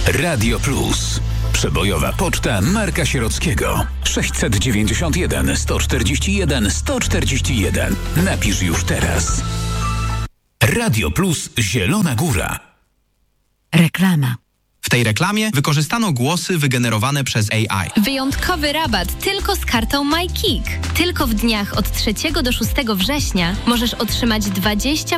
Radio Plus. Przebojowa poczta Marka Sierockiego. 691 141 141. Napisz już teraz. Radio Plus Zielona Góra. Reklama. W tej reklamie wykorzystano głosy wygenerowane przez AI. Wyjątkowy rabat tylko z kartą MyKick. Tylko w dniach od 3 do 6 września możesz otrzymać